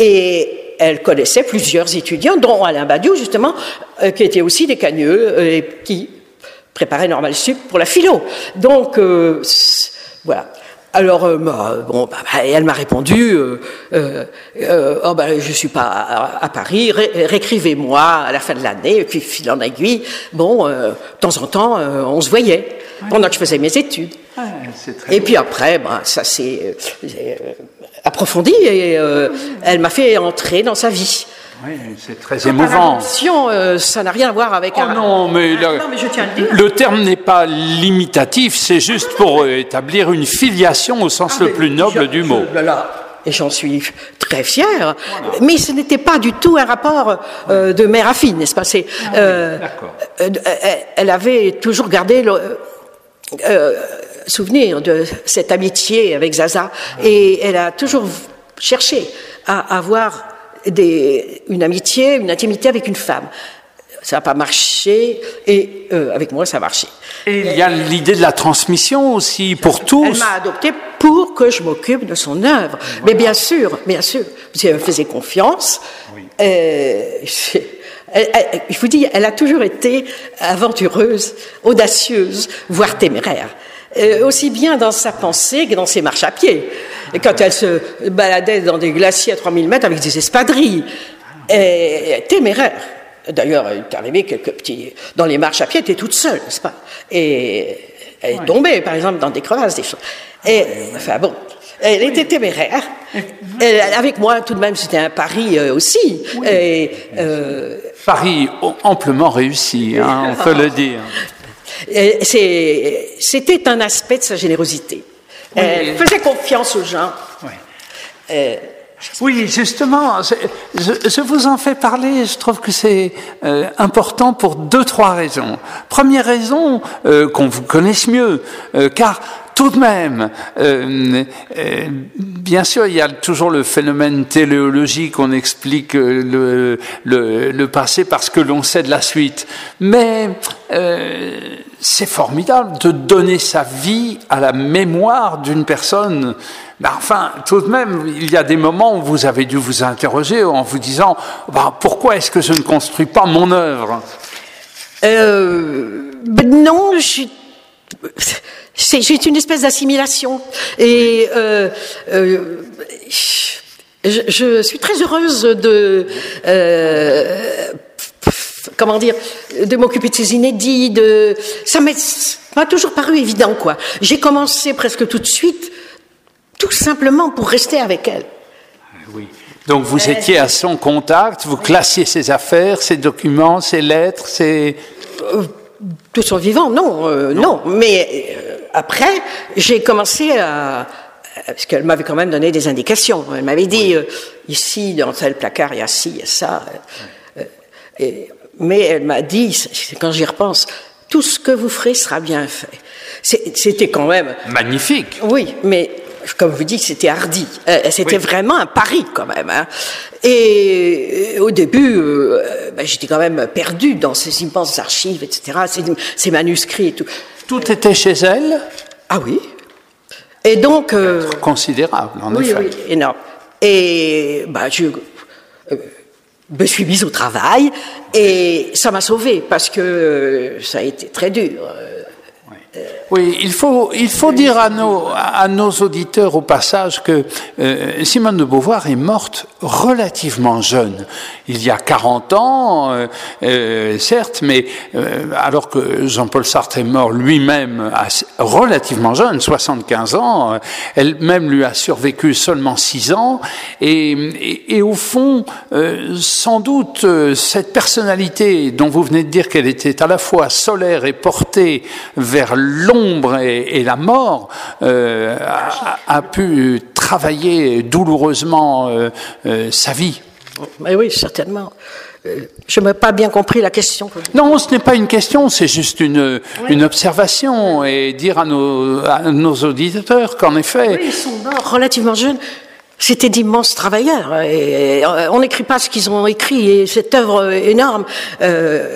Et elle connaissait plusieurs étudiants, dont Alain Badiou, justement, euh, qui était aussi des cagneux, euh, et qui préparait Normal Sup pour la philo. Donc, euh, voilà. Alors, euh, bah, bon, bah, bah, elle m'a répondu, euh, euh, euh, oh, bah, je suis pas à, à Paris, ré, réécrivez-moi à la fin de l'année, et puis fil en aiguille, bon, euh, de temps en temps, euh, on se voyait, ouais. pendant que je faisais mes études. Ouais, c'est très et bien. Puis après, bah, ça s'est euh, approfondi, et euh, ouais. elle m'a fait entrer dans sa vie. Oui, c'est très émouvant. Euh, ça n'a rien à voir avec oh un... non, mais, ah, le, non, mais je tiens à le dire. Le terme n'est pas limitatif, c'est juste ah, pour euh, établir une filiation au sens ah, le plus noble je, du mot. Je, là, et j'en suis très fière. Voilà. Mais ce n'était pas du tout un rapport euh, de mère à fille, n'est-ce pas? C'est, ah, euh, oui, euh, elle avait toujours gardé le euh, souvenir de cette amitié avec Zaza, ah, et elle a toujours cherché à avoir Des, une amitié, une intimité avec une femme. Ça n'a pas marché, et euh, avec moi, ça a marché. Et il y a l'idée de la transmission aussi, pour tous. Elle m'a adoptée pour que je m'occupe de son œuvre. Voilà. Mais bien sûr, bien sûr, parce qu'elle me faisait confiance. Oui. Euh, elle, elle, je vous dis, elle a toujours été aventureuse, audacieuse, voire téméraire. Euh, aussi bien dans sa pensée que dans ses marches à pied. Et quand elle se baladait dans des glaciers à trois mille mètres avec des espadrilles, et téméraire. D'ailleurs, il est arrivé quelques petits... Dans les marches à pied, elle était toute seule, n'est-ce pas? Et elle est tombée, par exemple, dans des crevasses, des choses. Et, enfin bon, elle était téméraire. Et avec moi, tout de même, c'était un pari euh, aussi. Oui. Et, euh, pari amplement réussi, hein, on peut le dire. C'est, c'était un aspect de sa générosité. Oui. Elle faisait confiance aux gens. Oui, euh, oui justement, je, je vous en fais parler, je trouve que c'est euh, important pour deux, trois raisons. Première raison, euh, qu'on vous connaisse mieux, euh, car tout de même, euh, euh, bien sûr, il y a toujours le phénomène téléologique, on explique le, le, le passé parce que l'on sait de la suite. Mais euh, c'est formidable de donner sa vie à la mémoire d'une personne. Ben enfin, tout de même, il y a des moments où vous avez dû vous interroger en vous disant ben, « Pourquoi est-ce que je ne construis pas mon œuvre ?» euh, ben Non, je... C'est, c'est une espèce d'assimilation. Et euh, euh, je, je suis très heureuse de... Euh, comment dire, de m'occuper de ces inédits, de... Ça m'a, m'a toujours paru évident, quoi. J'ai commencé presque tout de suite, tout simplement pour rester avec elle. Oui. Donc vous euh, étiez à son contact, vous classiez ses affaires, ses documents, ses lettres, ses... Euh, de son vivant, non, euh, non. non. Mais euh, après, j'ai commencé à... Parce qu'elle m'avait quand même donné des indications. Elle m'avait dit, oui. euh, ici, dans tel placard, il y a ci, il y a ça. Euh, et, mais elle m'a dit, quand j'y repense, tout ce que vous ferez sera bien fait. C'était quand même... Magnifique. Oui, mais comme vous dites, c'était hardi. Euh, c'était oui. vraiment un pari quand même. Hein. Et, et au début, euh, ben, j'étais quand même perdue dans ces immenses archives, et cetera, ces, ces manuscrits et tout. Tout était chez elle ? Ah oui. Et donc... Euh, considérable, en oui, effet. Oui, énorme. Et ben, je euh, me suis mise au travail et ça m'a sauvée parce que euh, ça a été très dur. Oui, euh, oui il faut, il faut dire à nos, à nos auditeurs au passage que euh, Simone de Beauvoir est morte relativement jeune. Il y a quarante ans, euh, euh, certes, mais euh, alors que Jean-Paul Sartre est mort lui-même relativement jeune, soixante-quinze ans, euh, elle-même lui a survécu seulement six ans, et, et, et au fond, euh, sans doute, euh, cette personnalité dont vous venez de dire qu'elle était à la fois solaire et portée vers l'ombre et, et la mort, euh, a, a pu travailler douloureusement euh, euh, sa vie. Mais oui, certainement. Euh, je n'ai pas bien compris la question. Non, ce n'est pas une question, c'est juste une, oui. une observation et dire à nos, à nos auditeurs qu'en effet... Oui, ils sont morts relativement jeunes. C'était d'immenses travailleurs. Et on n'écrit pas ce qu'ils ont écrit. Et cette œuvre énorme, euh,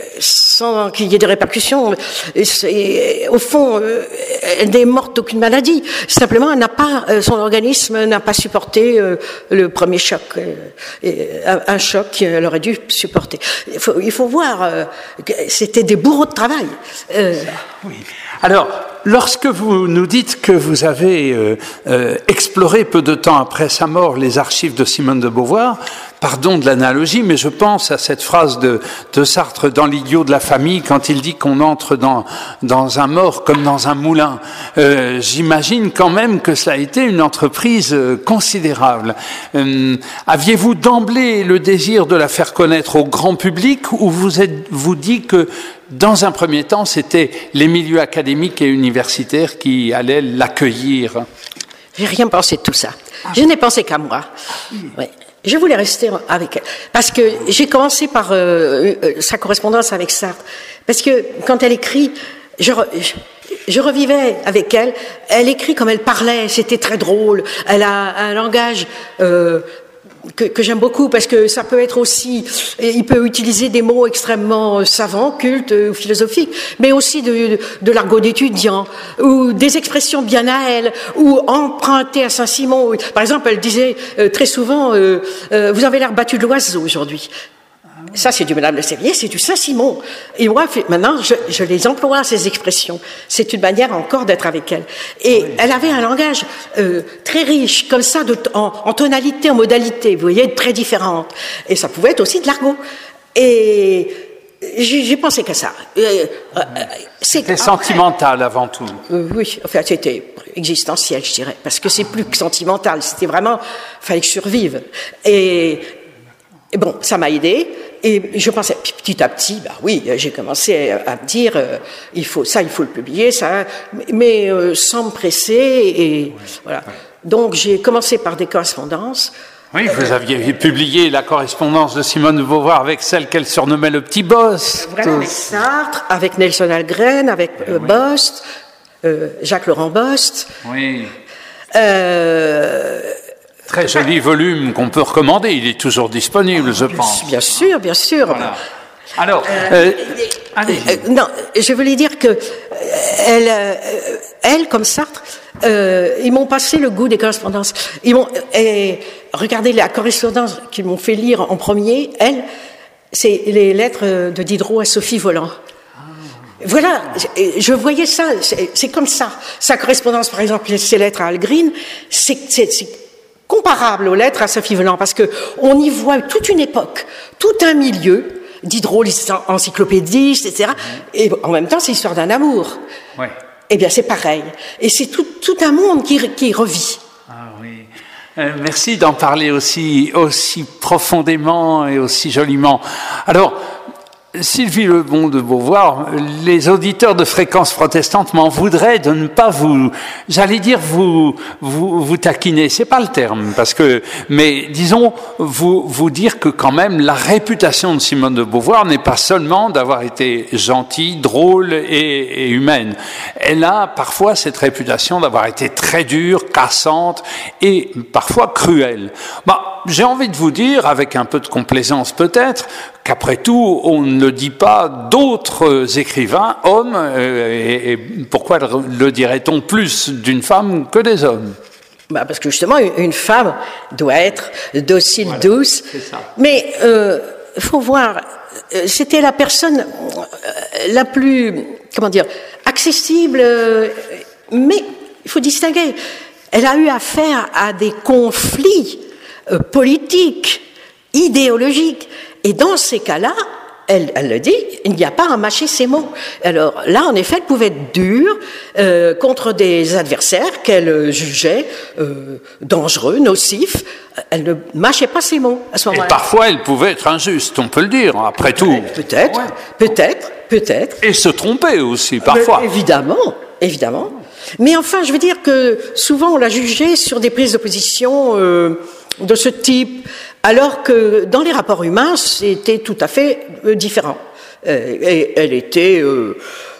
sans qu'il y ait des répercussions, et et, au fond, elle n'est morte d'aucune maladie. Simplement, elle n'a pas, son organisme n'a pas supporté euh, le premier choc, euh, un choc qu'elle aurait dû supporter. Il faut, il faut voir, euh, c'était des bourreaux de travail. Euh, oui. Alors, lorsque vous nous dites que vous avez euh, euh, exploré peu de temps après sa mort les archives de Simone de Beauvoir, pardon de l'analogie, mais je pense à cette phrase de, de Sartre dans l'Idiot de la famille quand il dit qu'on entre dans, dans un mort comme dans un moulin. Euh, j'imagine quand même que cela a été une entreprise euh, considérable. Euh, aviez-vous d'emblée le désir de la faire connaître au grand public ou vous êtes-vous dit que dans un premier temps, c'était les milieux académiques et universitaires qui allaient l'accueillir? J'ai rien pensé de tout ça. Ah. Je n'ai pensé qu'à moi. Oui. Je voulais rester avec elle. Parce que j'ai commencé par euh, euh, sa correspondance avec Sartre. Parce que quand elle écrit, je, je, je revivais avec elle. Elle écrit comme elle parlait. C'était très drôle. Elle a un langage... Euh, Que, que j'aime beaucoup parce que ça peut être aussi, il peut utiliser des mots extrêmement savants, cultes ou philosophiques, mais aussi de, de, de l'argot d'étudiant ou des expressions bien à elle ou empruntées à Saint-Simon. Par exemple, elle disait euh, très souvent euh, euh, vous avez l'air battu de l'oiseau aujourd'hui. Ça, c'est du Madame Le Sévrier, c'est du Saint-Simon. Et moi, maintenant, je, je les emploie, ces expressions. C'est une manière encore d'être avec elle. Et oui. Elle avait un langage euh, très riche, comme ça, de, en, en tonalité, en modalité, vous voyez, très différente. Et ça pouvait être aussi de l'argot. Et j'ai, j'ai pensé qu'à ça. Euh, euh, c'était sentimental avant tout. Euh, oui, enfin, c'était existentiel, je dirais, parce que c'est plus que sentimental. C'était vraiment, fallait que je survive. Et, et bon, ça m'a aidé. Et je pensais, petit à petit, bah oui, j'ai commencé à me dire, euh, il faut ça, il faut le publier, ça, mais euh, sans me presser. Et oui, voilà. Oui. Donc j'ai commencé par des correspondances. Oui, vous aviez publié la correspondance de Simone de Beauvoir avec celle qu'elle surnommait le petit Bost. Voilà, avec Sartre, avec Nelson Algren, avec euh, oui. Bost, euh, Jacques-Laurent Bost. Oui. Euh, Très joli volume qu'on peut recommander, il est toujours disponible, je pense. Bien sûr, bien sûr. Voilà. Alors, euh, euh, euh, non, je voulais dire que elle, euh, elle comme Sartre, euh, ils m'ont passé le goût des correspondances. Ils m'ont, et, regardez la correspondance qu'ils m'ont fait lire en premier. Elle, c'est les lettres de Diderot à Sophie Volant. Voilà, je voyais ça, c'est, c'est comme ça. Sa correspondance, par exemple, ses lettres à Algren, c'est, c'est, c'est comparable aux lettres à Sophie Volant, parce que on y voit toute une époque, tout un milieu, Diderot, encyclopédiste, et cetera. Et en même temps, c'est l'histoire d'un amour. Ouais. Eh bien, c'est pareil. Et c'est tout, tout un monde qui, qui revit. Ah oui. Euh, merci d'en parler aussi, aussi profondément et aussi joliment. Alors, Sylvie Lebon de Beauvoir, les auditeurs de Fréquence Protestante m'en voudraient de ne pas vous, j'allais dire vous, vous, vous taquiner, c'est pas le terme, parce que, mais disons, vous, vous dire que quand même la réputation de Simone de Beauvoir n'est pas seulement d'avoir été gentille, drôle et, et humaine. Elle a parfois cette réputation d'avoir été très dure, cassante et parfois cruelle. Bah, j'ai envie de vous dire, avec un peu de complaisance peut-être, qu'après tout, on ne le dit pas d'autres écrivains, hommes, et, et pourquoi le dirait-on plus d'une femme que des hommes? Bah parce que justement, une femme doit être docile, voilà, douce. C'est ça. Mais il euh, faut voir, c'était la personne la plus, comment dire, accessible, mais il faut distinguer. Elle a eu affaire à des conflits euh, politiques, idéologiques. Et dans ces cas-là, elle, elle le dit, il n'y a pas à mâcher ses mots. Alors là, en effet, elle pouvait être dure euh, contre des adversaires qu'elle jugeait euh, dangereux, nocifs. Elle ne mâchait pas ses mots à ce moment-là. Et parfois, elle pouvait être injuste, on peut le dire, après tout. Peut-être, ouais. peut-être, peut-être. Et se tromper aussi, parfois. Mais, évidemment, évidemment. Mais enfin, je veux dire que souvent, on l'a jugée sur des prises de position euh, de ce type, alors que dans les rapports humains, c'était tout à fait euh, différent. Euh, et elle était euh,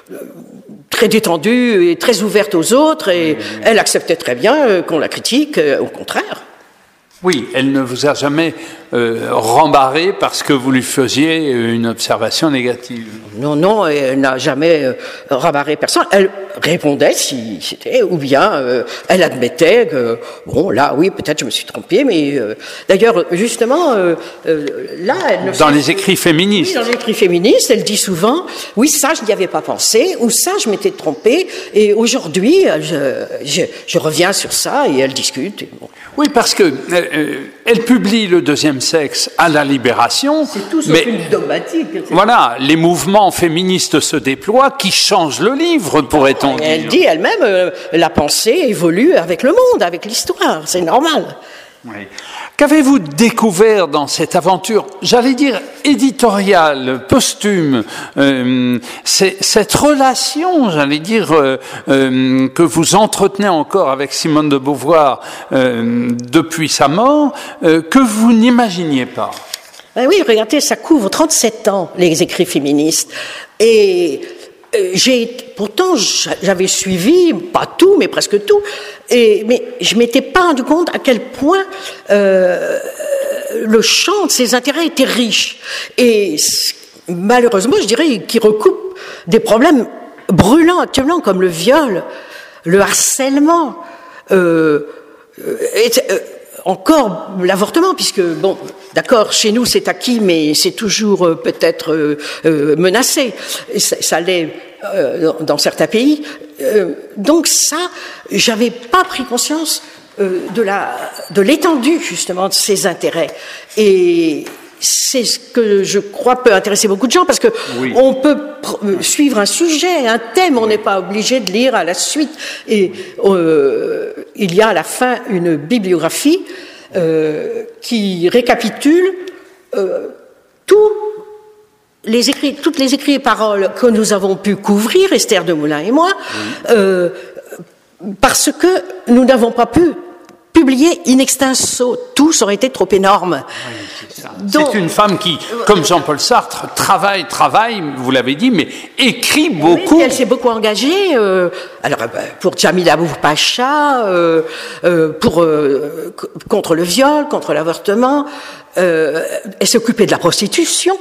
très détendue et très ouverte aux autres, et elle acceptait très bien euh, qu'on la critique, euh, au contraire. Oui, elle ne vous a jamais euh, rembarré parce que vous lui faisiez une observation négative. Non, non, elle n'a jamais euh, rembarré personne. Elle répondait si c'était, ou bien euh, elle admettait que, bon, là, oui, peut-être je me suis trompée, mais euh, d'ailleurs, justement, euh, euh, là, elle ne... Dans les écrits féministes. Oui, dans les écrits féministes, elle dit souvent, oui, ça, je n'y avais pas pensé, ou ça, je m'étais trompée, et aujourd'hui, je, je, je reviens sur ça, et elle discute. Et bon. Oui, parce que euh, elle publie Le Deuxième Sexe à la Libération. C'est tout sauf mais, une dogmatique. Voilà, les mouvements féministes se déploient, qui changent le livre, pourrait-on dire. Elle dit elle-même, euh, la pensée évolue avec le monde, avec l'histoire, c'est normal. Oui. Qu'avez-vous découvert dans cette aventure, j'allais dire éditoriale, posthume, euh, c'est, cette relation, j'allais dire, euh, euh, que vous entretenez encore avec Simone de Beauvoir euh, depuis sa mort, euh, que vous n'imaginiez pas? Ben oui, regardez, ça couvre trente-sept ans, les écrits féministes. Et euh, j'ai, pourtant, j'avais suivi, pas tout, mais presque tout, et, mais je m'étais pas rendu compte à quel point euh, le champ de ses intérêts était riche. Et malheureusement, je dirais qu'il recoupe des problèmes brûlants actuellement, comme le viol, le harcèlement, euh, et, euh, encore l'avortement, puisque, bon, d'accord, chez nous c'est acquis, mais c'est toujours euh, peut-être euh, euh, menacé. Et ça, ça l'est euh, dans, dans certains pays. Euh, donc ça, j'avais pas pris conscience euh, de la, de l'étendue justement de ces intérêts. Et c'est ce que je crois peut intéresser beaucoup de gens, parce que oui. on peut pr- suivre un sujet, un thème, on n'est pas obligé de lire à la suite. Et euh, il y a à la fin une bibliographie euh, qui récapitule euh, tous les écrits, toutes les écrits et paroles que nous avons pu couvrir, Esther Demoulin et moi, oui. euh, parce que nous n'avons pas pu publier in extenso. Tous aurait été trop énorme. Oui, c'est ça. Donc, c'est une femme qui, comme Jean-Paul Sartre, travaille, travaille, vous l'avez dit, mais écrit beaucoup. Oui, elle s'est beaucoup engagée. Euh, alors, pour Djamila Boupacha, euh, euh, pour euh, contre le viol, contre l'avortement. Euh, elle s'est occupée de la prostitution,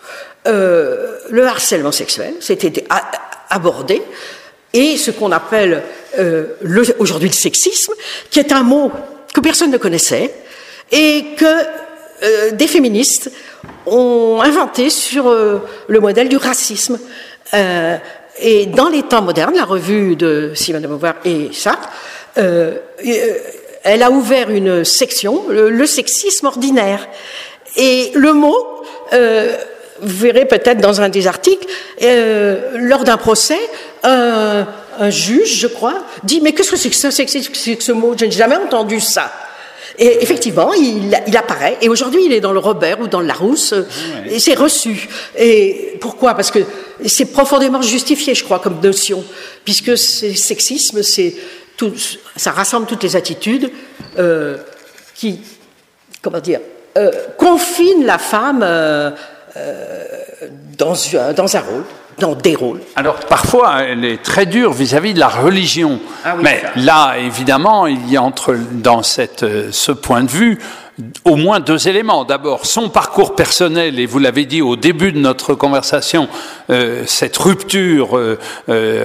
euh, le harcèlement sexuel. C'était abordé. Et ce qu'on appelle euh, le, aujourd'hui le sexisme, qui est un mot que personne ne connaissait et que euh, des féministes ont inventé sur euh, le modèle du racisme. Euh, et dans les temps modernes, la revue de Simone de Beauvoir et Sartre, euh, elle a ouvert une section, le, le sexisme ordinaire. Et le mot... Euh, vous verrez peut-être dans un des articles, euh, lors d'un procès, un, un juge, je crois, dit « Mais qu'est-ce que c'est que ça, c'est que ce mot? Je n'ai jamais entendu ça. » Et effectivement, il, il apparaît. Et aujourd'hui, il est dans le Robert ou dans le Larousse. Ouais. Et c'est reçu. Et pourquoi? Parce que c'est profondément justifié, je crois, comme notion. Puisque c'est sexisme, c'est tout, ça rassemble toutes les attitudes euh, qui, comment dire, euh, confinent la femme euh, euh, dans, dans un rôle. Dans des rôles. Alors, parfois, elle est très dure vis-à-vis de la religion. Ah oui, mais ça. Là, évidemment, il y a entre, dans cette, ce point de vue, au moins deux éléments. D'abord, son parcours personnel, et vous l'avez dit au début de notre conversation, euh, cette rupture euh, euh,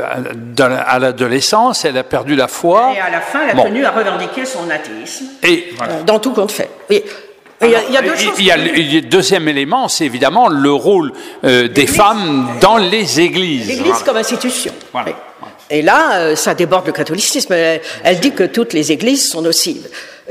à l'adolescence, elle a perdu la foi. Et à la fin, elle a bon. tenu à revendiquer son athéisme. Et voilà. Dans tout compte fait. Oui. Il y, a, il y a deux choses. Il y a le deuxième élément, c'est évidemment le rôle euh, des femmes dans les églises. L'église voilà. comme institution. Voilà. Oui. Et là, ça déborde le catholicisme. Elle, elle dit que toutes les églises sont nocives.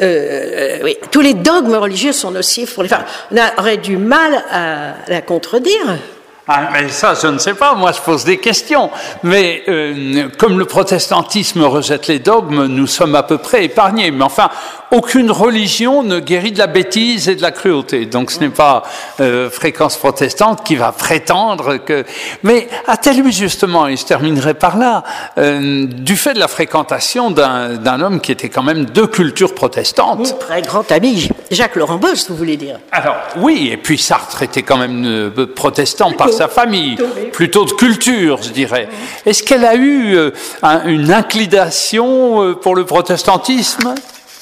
Euh, oui. Tous les dogmes religieux sont nocifs pour les femmes. On aurait du mal à la contredire. Ah, mais ça, je ne sais pas, moi je pose des questions. Mais euh, comme le protestantisme rejette les dogmes, nous sommes à peu près épargnés. Mais enfin, aucune religion ne guérit de la bêtise et de la cruauté. Donc ce n'est pas euh, Fréquence protestante qui va prétendre que... Mais a-t-elle eu justement, et je terminerai par là, euh, du fait de la fréquentation d'un, d'un homme qui était quand même de culture protestante. Mon très grand ami, Jacques Laurent Bosse, vous voulez dire? Alors, oui, et puis Sartre était quand même euh, protestant par sa famille, plutôt de culture, je dirais. Est-ce qu'elle a eu euh, un, une inclination euh, pour le protestantisme?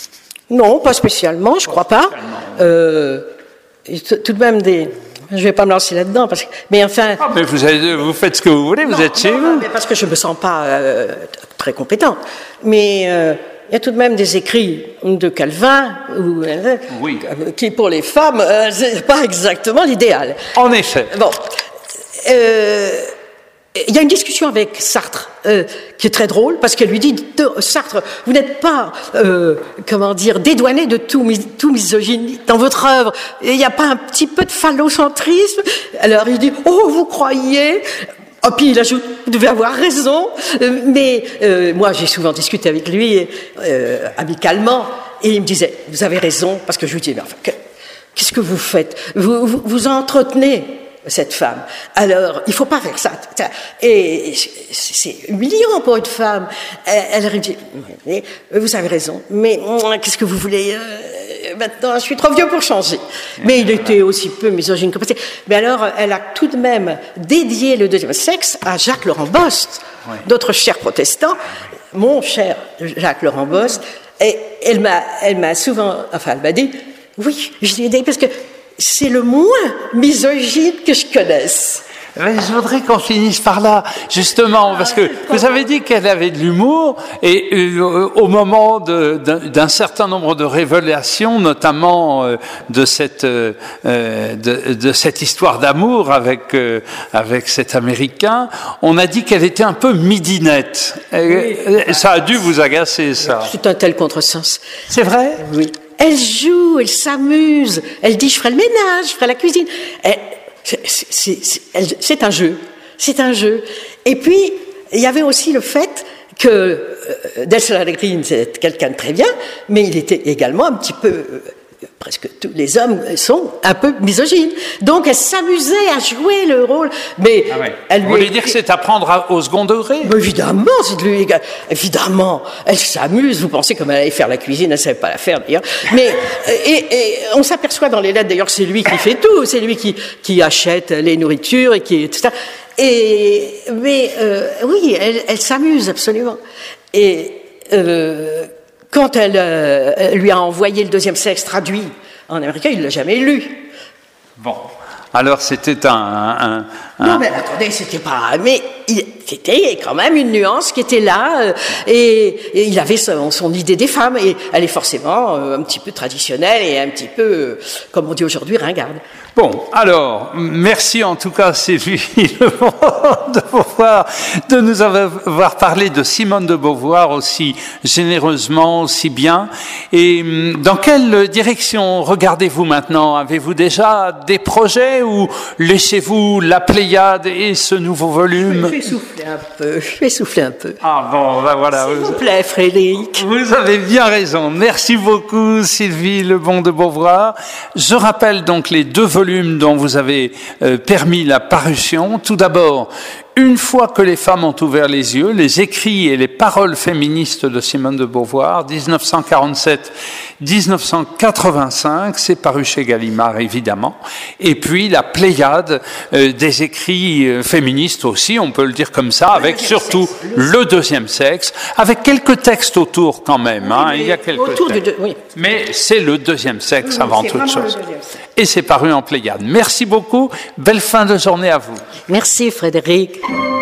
Non, pas spécialement, je crois pas. Euh, tout de même des... Je ne vais pas me lancer là-dedans, parce que... mais enfin... Ah, mais vous, avez, vous faites ce que vous voulez, non, vous êtes chez non, vous. Mais parce que je ne me sens pas euh, très compétente. Mais euh, il y a tout de même des écrits de Calvin, ou, euh, oui. qui pour les femmes, euh, c'est pas exactement l'idéal. En effet. Bon. Euh, il y a une discussion avec Sartre euh, qui est très drôle parce qu'elle lui dit Sartre, vous n'êtes pas euh, comment dire dédouané de tout, tout misogynie dans votre œuvre. Il n'y a pas un petit peu de phallocentrisme? Alors il dit oh vous croyez? Oh, puis il ajoute, vous devez avoir raison. Euh, mais euh, moi j'ai souvent discuté avec lui euh, amicalement et il me disait vous avez raison parce que je lui dis mais enfin qu'est-ce que vous faites? Vous vous, vous entretenez cette femme. Alors, il faut pas faire ça. Et c'est humiliant pour une femme. Elle, elle dit, vous avez raison, mais qu'est-ce que vous voulez euh, maintenant? Je suis trop vieux pour changer. Mais il était aussi peu misogyne que possible. Mais alors, elle a tout de même dédié le deuxième sexe à Jacques Laurent Bosse, oui. Notre cher protestant, mon cher Jacques Laurent Bosse. Et elle m'a, elle m'a souvent, enfin, elle m'a dit, oui, je l'ai aidé parce que c'est le moins misogyne que je connaisse. Mais je voudrais qu'on finisse par là, justement, parce que vous avez dit qu'elle avait de l'humour, et euh, au moment de, d'un, d'un certain nombre de révélations, notamment euh, de cette euh, de, de cette histoire d'amour avec euh, avec cet Américain, on a dit qu'elle était un peu midinette. Oui. Et, ça a dû vous agacer, ça. C'est un tel contresens. C'est vrai? Oui. Elle joue, elle s'amuse, elle dit je ferai le ménage, je ferai la cuisine. Elle, c'est, c'est, c'est, elle, c'est un jeu, c'est un jeu. Et puis, il y avait aussi le fait que euh, Delcio Allegrini, c'est quelqu'un de très bien, mais il était également un petit peu... Euh, presque tous les hommes sont un peu misogynes. Donc, elle s'amusait à jouer le rôle. Mais ah ouais. elle lui Vous voulez écrit... dire que c'est à prendre à, au second degré? Mais évidemment, c'est de lui... évidemment, elle s'amuse. Vous pensez comme elle allait faire la cuisine, elle ne savait pas la faire d'ailleurs. Mais et, et on s'aperçoit dans les lettres d'ailleurs que c'est lui qui fait tout, c'est lui qui qui achète les nourritures et qui et tout ça. Et mais euh, oui, elle, elle s'amuse absolument. Et euh, quand elle, euh, elle lui a envoyé le deuxième sexe traduit en américain, il ne l'a jamais lu. Bon, alors c'était un... un, un... Non, mais attendez, c'était pas... Mais il, c'était quand même une nuance qui était là, euh, et, et il avait son, son idée des femmes, et elle est forcément euh, un petit peu traditionnelle et un petit peu, euh, comme on dit aujourd'hui, ringarde. Bon. Bon, alors, merci en tout cas Sylvie de Beauvoir, de nous avoir parlé de Simone de Beauvoir aussi généreusement, aussi bien. Et dans quelle direction regardez-vous maintenant? Avez-vous déjà des projets ou laissez-vous la Pléiade et ce nouveau volume? Je vais souffler un peu, je vais souffler un peu. Ah bon, ben voilà. S'il vous plaît, Frédéric. Vous avez bien raison. Merci beaucoup Sylvie Lebon de Beauvoir. Je rappelle donc les deux volumes dont vous avez euh, permis la parution. Tout d'abord, Une fois que les femmes ont ouvert les yeux, les écrits et les paroles féministes de Simone de Beauvoir, dix-neuf cent quarante-sept à dix-neuf cent quatre-vingt-cinq, c'est paru chez Gallimard évidemment, et puis la Pléiade euh, des écrits euh, féministes aussi, on peut le dire comme ça, avec surtout le deuxième sexe, avec quelques textes autour quand même, hein, il y a quelques autour textes. de, oui. Mais c'est le deuxième sexe Oui, avant c'est toute chose. le deuxième sexe. Et c'est paru en Pléiade. Merci beaucoup, belle fin de journée à vous. Merci Frédéric.